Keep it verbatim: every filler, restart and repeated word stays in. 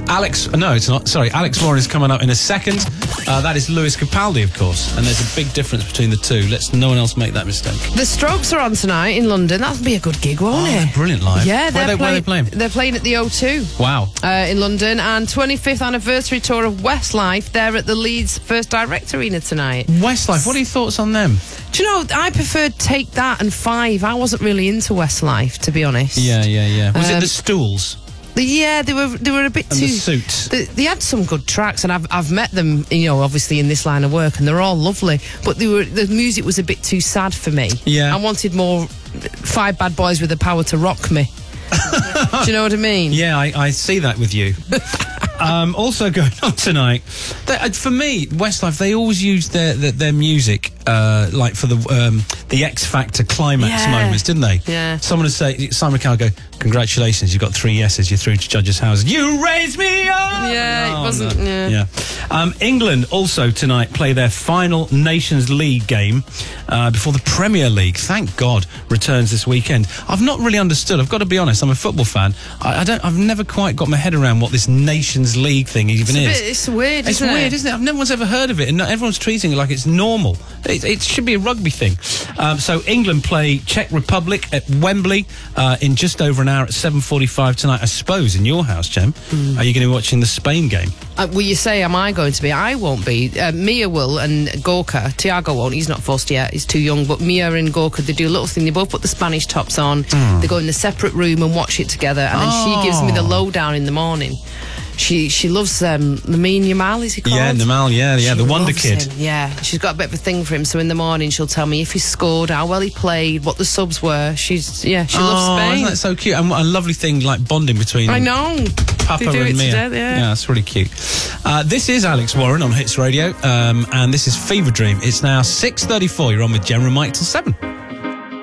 Alex, no, it's not. Sorry, Alex Warren is coming up in a second. Uh, that is Lewis Capaldi, of course, and there's a big difference between the two. Let's no one else make that mistake. The Strokes are on tonight in London. That'll be a good gig, won't oh, it? Brilliant live. Yeah, where, they're, they, play- where are they playing? They're playing at the O two. Wow. Uh, in London, and twenty-fifth anniversary tour of Westlife. They're at the Leeds First Direct Arena tonight. Westlife, what are your thoughts on them? Do you know, I preferred Take That and Five. I wasn't really into Westlife, to be honest. Yeah, yeah, yeah. Was Um, it the Stools? Yeah, they were they were a bit And too. the Suits. They, they had some good tracks, and I've I've met them, you know, obviously in this line of work, and they're all lovely. But they were the music was a bit too sad for me. Yeah. I wanted more Five Bad Boys with the power to rock me. Do you know what I mean? Yeah, I, I see that with you. um, also going on tonight, they, uh, for me, Westlife, they always use their their, their music uh, like for the um, the X Factor climax Yeah. moments, didn't they? Yeah. Someone would say, Simon Cowell go, congratulations, you got three yeses, you're through to Judges' House. You raised me up! Yeah, Oh, it wasn't. no. Yeah. Yeah. Um, England also tonight play their final Nations League game uh, before the Premier League, thank God, returns this weekend. I've not really understood. I've got to be honest. I'm a football fan. I, I don't. I've never quite got my head around what this Nations League thing even It's, a is. bit, it's weird. It's isn't weird, it? isn't it? I've never one's ever heard of it, and everyone's treating it like it's normal. It, it should be a rugby thing. Um, so England play Czech Republic at Wembley uh, in just over an hour at seven forty-five tonight. I suppose in your house, Jem, Mm. are you going to be watching the Spain game? Uh, will you say, am I going to be? I won't be. Uh, Mia will, and Gorka. Tiago won't. He's not forced yet. He's too young. But Mia and Gorka, they do a little thing. They both put the Spanish tops on. Mm. They go in a separate room and watch it together. And then Oh. she gives me the lowdown in the morning. She she loves um, Lamine Yamal, is he called? Yeah, Namal, yeah, yeah, She the Wonder loves Kid. him, yeah, she's got a bit of a thing for him. So in the morning, she'll tell me if he scored, how well he played, what the subs were. She's yeah, she oh, loves Spain. isn't that so cute? And what a lovely thing, like bonding between I know. Papa They do and it Mia. together, yeah. that's really cute. Uh, this is Alex Warren on Hits Radio, um, and this is Fever Dream. It's now six thirty-four. You're on with Jem and Mike till seven.